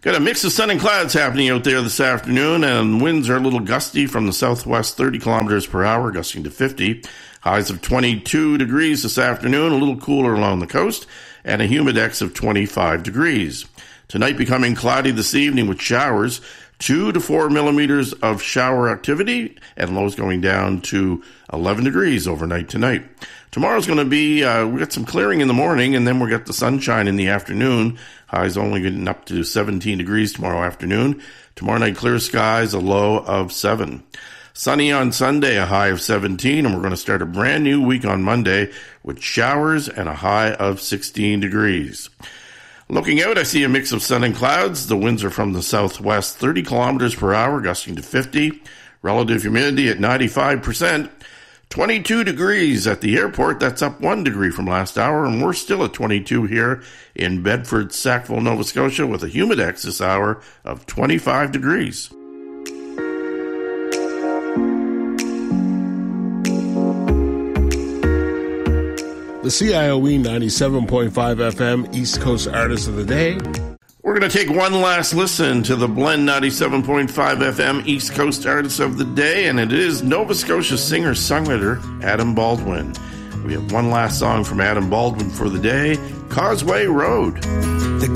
Got a mix of sun and clouds happening out there this afternoon, and winds are a little gusty from the southwest, 30 kilometers per hour, gusting to 50. Highs of 22 degrees this afternoon, a little cooler along the coast, and a humidex of 25 degrees. Tonight becoming cloudy this evening with showers, 2 to 4 millimeters of shower activity, and lows going down to 11 degrees overnight tonight. Tomorrow's going to be, we got some clearing in the morning, and then we got the sunshine in the afternoon. Highs only getting up to 17 degrees tomorrow afternoon. Tomorrow night, clear skies, a low of 7. Sunny on Sunday, a high of 17, and we're going to start a brand new week on Monday with showers and a high of 16 degrees. Looking out, I see a mix of sun and clouds. The winds are from the southwest, 30 kilometers per hour, gusting to 50. Relative humidity at 95%. 22 degrees at the airport. That's up 1 degree from last hour, and we're still at 22 here in Bedford, Sackville, Nova Scotia, with a humidex this hour of 25 degrees. The CIOE 97.5 FM East Coast Artist of the Day. We're going to take one last listen to the Blend 97.5 FM East Coast Artist of the Day, and it is Nova Scotia singer-songwriter Adam Baldwin. We have one last song from Adam Baldwin for the day, Causeway Road. The